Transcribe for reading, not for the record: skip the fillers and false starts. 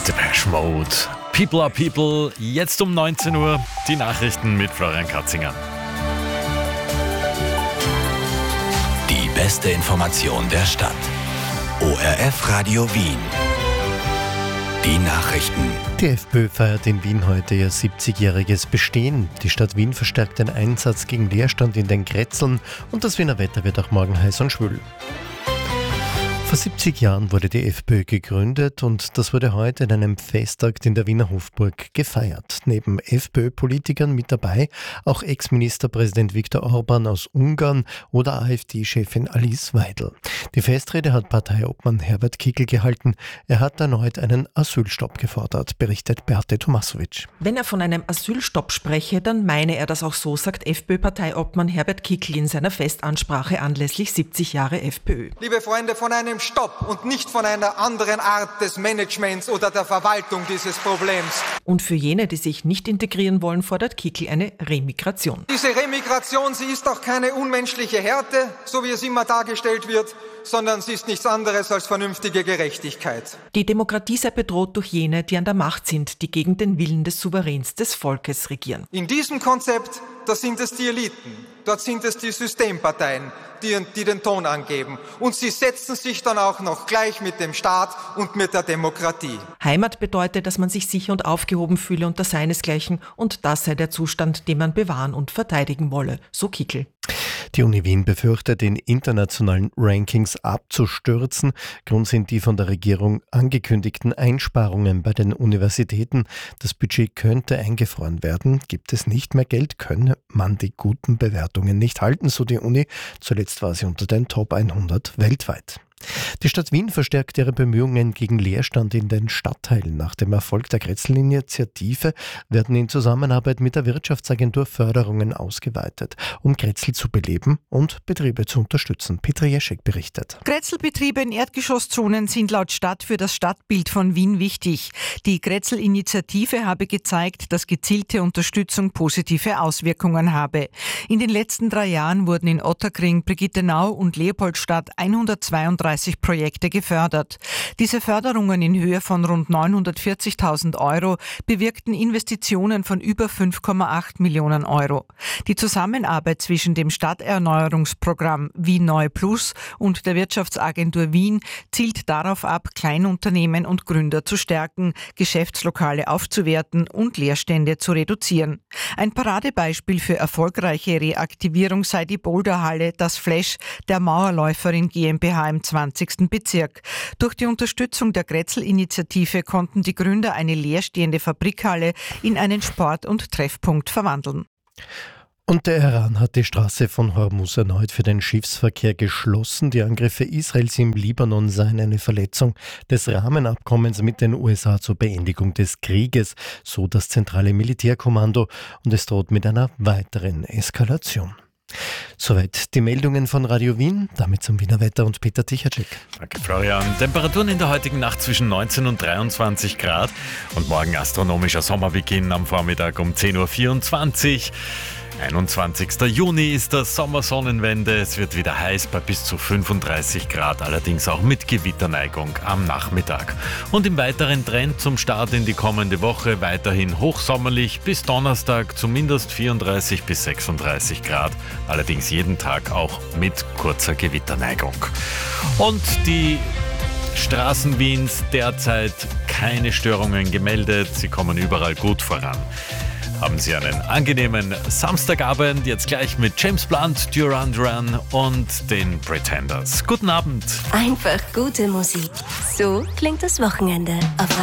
Depeche Mode. People are People. Jetzt um 19 Uhr die Nachrichten mit Florian Katzinger. Die beste Information der Stadt. ORF Radio Wien. Die Nachrichten. Die FPÖ feiert in Wien heute ihr 70-jähriges Bestehen. Die Stadt Wien verstärkt den Einsatz gegen Leerstand in den Grätzeln und das Wiener Wetter wird auch morgen heiß und schwül. Vor 70 Jahren wurde die FPÖ gegründet und das wurde heute in einem Festakt in der Wiener Hofburg gefeiert. Neben FPÖ-Politikern mit dabei auch Ex-Ministerpräsident Viktor Orban aus Ungarn oder AfD-Chefin Alice Weidel. Die Festrede hat Parteiobmann Herbert Kickl gehalten. Er hat erneut einen Asylstopp gefordert, berichtet Beate Tomasovic. Wenn er von einem Asylstopp spreche, dann meine er das auch so, sagt FPÖ-Parteiobmann Herbert Kickl in seiner Festansprache anlässlich 70 Jahre FPÖ. Liebe Freunde, von einem Stopp und nicht von einer anderen Art des Managements oder der Verwaltung dieses Problems. Und für jene, die sich nicht integrieren wollen, fordert Kickl eine Remigration. Diese Remigration, sie ist auch keine unmenschliche Härte, so wie es immer dargestellt wird, sondern sie ist nichts anderes als vernünftige Gerechtigkeit. Die Demokratie sei bedroht durch jene, die an der Macht sind, die gegen den Willen des Souveräns des Volkes regieren. In diesem Konzept, da sind es die Eliten, dort sind es die Systemparteien, die den Ton angeben. Und sie setzen sich dann auch noch gleich mit dem Staat und mit der Demokratie. Heimat bedeutet, dass man sich sicher und aufgehoben fühle unter seinesgleichen und das sei der Zustand, den man bewahren und verteidigen wolle, so Kickl. Die Uni Wien befürchtet, in internationalen Rankings abzustürzen. Grund sind die von der Regierung angekündigten Einsparungen bei den Universitäten. Das Budget könnte eingefroren werden. Gibt es nicht mehr Geld, könne man die guten Bewertungen nicht halten, so die Uni. Zuletzt war sie unter den Top 100 weltweit. Die Stadt Wien verstärkt ihre Bemühungen gegen Leerstand in den Stadtteilen. Nach dem Erfolg der Grätzl-Initiative werden in Zusammenarbeit mit der Wirtschaftsagentur Förderungen ausgeweitet, um Grätzl zu beleben und Betriebe zu unterstützen. Petra Jeschek berichtet. Grätzl-Betriebe in Erdgeschosszonen sind laut Stadt für das Stadtbild von Wien wichtig. Die Grätzl-Initiative habe gezeigt, dass gezielte Unterstützung positive Auswirkungen habe. In den letzten 3 Jahren wurden in Ottakring, Brigittenau und Leopoldstadt 132 Projekte gefördert. Diese Förderungen in Höhe von rund 940.000 Euro bewirkten Investitionen von über 5,8 Millionen Euro. Die Zusammenarbeit zwischen dem Stadterneuerungsprogramm Wien Neu Plus und der Wirtschaftsagentur Wien zielt darauf ab, Kleinunternehmen und Gründer zu stärken, Geschäftslokale aufzuwerten und Leerstände zu reduzieren. Ein Paradebeispiel für erfolgreiche Reaktivierung sei die Boulderhalle, das Flash der Mauerläuferin GmbH im 20. Bezirk. Durch die Unterstützung der Grätzl-Initiative konnten die Gründer eine leerstehende Fabrikhalle in einen Sport- und Treffpunkt verwandeln. Und der Iran hat die Straße von Hormuz erneut für den Schiffsverkehr geschlossen. Die Angriffe Israels im Libanon seien eine Verletzung des Rahmenabkommens mit den USA zur Beendigung des Krieges, so das zentrale Militärkommando, und es droht mit einer weiteren Eskalation. Soweit die Meldungen von Radio Wien, damit zum Wiener Wetter und Peter Tichacek. Danke Florian. Temperaturen in der heutigen Nacht zwischen 19 und 23 Grad und morgen astronomischer Sommerbeginn am Vormittag um 10.24 Uhr. 21. Juni ist das Sommersonnenwende. Es wird wieder heiß bei bis zu 35 Grad, allerdings auch mit Gewitterneigung am Nachmittag. Und im weiteren Trend zum Start in die kommende Woche weiterhin hochsommerlich bis Donnerstag zumindest 34 bis 36 Grad, allerdings jeden Tag auch mit kurzer Gewitterneigung. Und die Straßen Wiens derzeit keine Störungen gemeldet, sie kommen überall gut voran. Haben Sie einen angenehmen Samstagabend, jetzt gleich mit James Blunt, Duran Duran und den Pretenders. Guten Abend. Einfach gute Musik. So klingt das Wochenende auf